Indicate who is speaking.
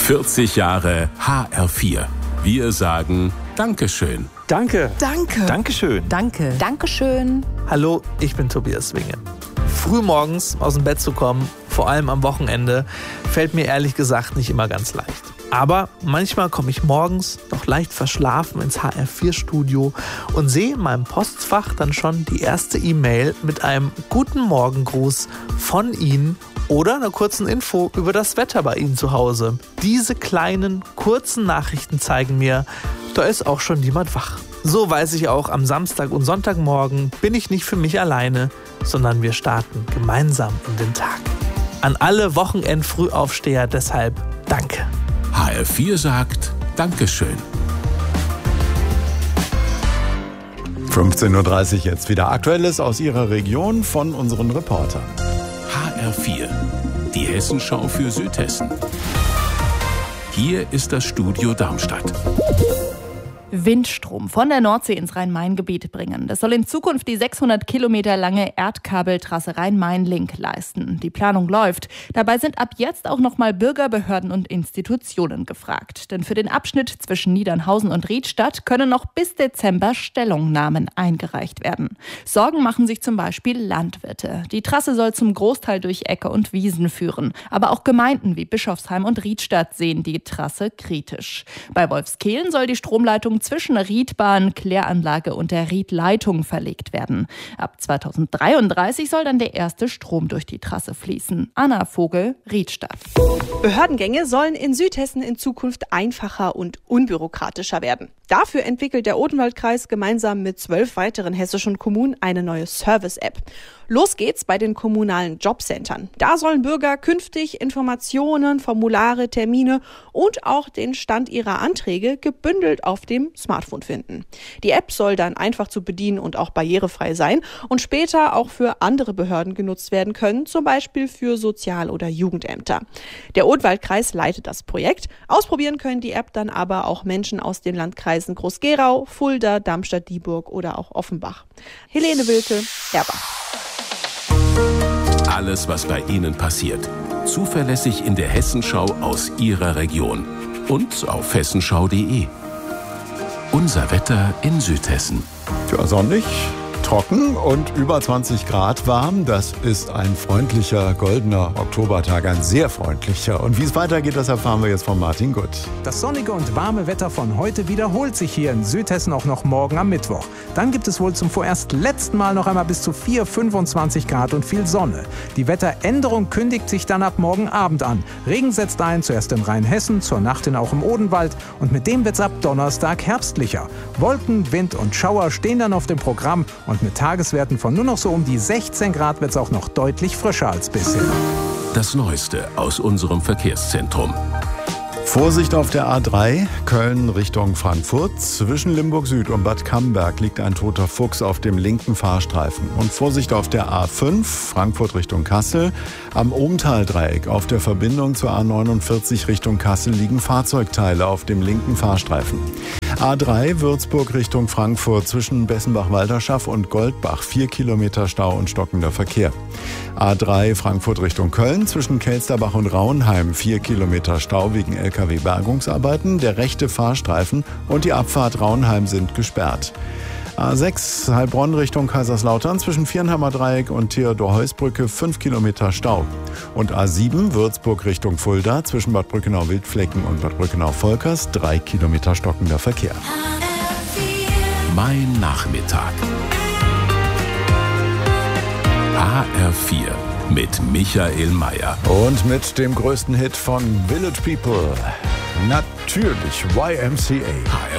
Speaker 1: 40 Jahre HR4. Wir sagen Dankeschön.
Speaker 2: Danke.
Speaker 3: Danke.
Speaker 2: Dankeschön.
Speaker 3: Danke.
Speaker 4: Dankeschön.
Speaker 5: Hallo, ich bin Tobias Winge. Früh morgens aus dem Bett zu kommen, vor allem am Wochenende, fällt mir ehrlich gesagt nicht immer ganz leicht. Aber manchmal komme ich morgens noch leicht verschlafen ins HR4-Studio und sehe in meinem Postfach dann schon die erste E-Mail mit einem Guten Morgengruß von Ihnen oder einer kurzen Info über das Wetter bei Ihnen zu Hause. Diese kleinen, kurzen Nachrichten zeigen mir, da ist auch schon jemand wach. So weiß ich auch, am Samstag und Sonntagmorgen bin ich nicht für mich alleine, sondern wir starten gemeinsam in den Tag. An alle Wochenend-Frühaufsteher deshalb danke.
Speaker 1: HR4 sagt Dankeschön.
Speaker 6: 15.30 Uhr jetzt wieder Aktuelles aus Ihrer Region von unseren Reportern.
Speaker 1: HR4, die Hessenschau für Südhessen. Hier ist das Studio Darmstadt.
Speaker 4: Windstrom von der Nordsee ins Rhein-Main-Gebiet bringen. Das soll in Zukunft die 600 Kilometer lange Erdkabeltrasse Rhein-Main-Link leisten. Die Planung läuft. Dabei sind ab jetzt auch nochmal Bürger, Behörden und Institutionen gefragt. Denn für den Abschnitt zwischen Niedernhausen und Riedstadt können noch bis Dezember Stellungnahmen eingereicht werden. Sorgen machen sich zum Beispiel Landwirte. Die Trasse soll zum Großteil durch Äcker und Wiesen führen. Aber auch Gemeinden wie Bischofsheim und Riedstadt sehen die Trasse kritisch. Bei Wolfskehlen soll die Stromleitung zwischen Riedbahn, Kläranlage und der Riedleitung verlegt werden. Ab 2033 soll dann der erste Strom durch die Trasse fließen. Anna Vogel, Riedstadt.
Speaker 3: Behördengänge sollen in Südhessen in Zukunft einfacher und unbürokratischer werden. Dafür entwickelt der Odenwaldkreis gemeinsam mit 12 weiteren hessischen Kommunen eine neue Service-App. Los geht's bei den kommunalen Jobcentern. Da sollen Bürger künftig Informationen, Formulare, Termine und auch den Stand ihrer Anträge gebündelt auf dem Smartphone finden. Die App soll dann einfach zu bedienen und auch barrierefrei sein und später auch für andere Behörden genutzt werden können, zum Beispiel für Sozial- oder Jugendämter. Der Odenwaldkreis leitet das Projekt. Ausprobieren können die App dann aber auch Menschen aus den Landkreisen Groß-Gerau, Fulda, Darmstadt-Dieburg oder auch Offenbach. Helene Wilke, Erbach.
Speaker 1: Alles, was bei Ihnen passiert. Zuverlässig in der Hessenschau aus Ihrer Region. Und auf hessenschau.de. Unser Wetter in Südhessen.
Speaker 6: Ja, sonnig, trocken und über 20 Grad warm. Das ist ein freundlicher, goldener Oktobertag, ein sehr freundlicher. Und wie es weitergeht, das erfahren wir jetzt von Martin Gutt.
Speaker 7: Das sonnige und warme Wetter von heute wiederholt sich hier in Südhessen auch noch morgen am Mittwoch. Dann gibt es wohl zum vorerst letzten Mal noch einmal bis zu 25 Grad und viel Sonne. Die Wetteränderung kündigt sich dann ab morgen Abend an. Regen setzt ein, zuerst in Rheinhessen, zur Nacht hin auch im Odenwald. Und mit dem wird's ab Donnerstag herbstlicher. Wolken, Wind und Schauer stehen dann auf dem Programm. Und mit Tageswerten von nur noch so um die 16 Grad wird es auch noch deutlich frischer als bisher.
Speaker 1: Das Neueste aus unserem Verkehrszentrum.
Speaker 6: Vorsicht auf der A3, Köln Richtung Frankfurt. Zwischen Limburg Süd und Bad Camberg liegt ein toter Fuchs auf dem linken Fahrstreifen. Und Vorsicht auf der A5, Frankfurt Richtung Kassel. Am Ohmtal-Dreieck auf der Verbindung zur A49 Richtung Kassel liegen Fahrzeugteile auf dem linken Fahrstreifen. A3 Würzburg Richtung Frankfurt zwischen Bessenbach-Walderschaff und Goldbach. 4 Kilometer Stau und stockender Verkehr. A3 Frankfurt Richtung Köln zwischen Kelsterbach und Rauenheim. 4 Kilometer Stau wegen LKW-Bergungsarbeiten. Der rechte Fahrstreifen und die Abfahrt Rauenheim sind gesperrt. A6 Heilbronn Richtung Kaiserslautern zwischen Viernheimer Dreieck und Theodor-Heuss-Brücke 5 Kilometer Stau. Und A7 Würzburg Richtung Fulda zwischen Bad Brückenau-Wildflecken und Bad Brückenau-Volkers 3 Kilometer stockender Verkehr.
Speaker 1: Mein Nachmittag. HR4 mit Michael Mayer.
Speaker 6: Und mit dem größten Hit von Village People. Natürlich YMCA.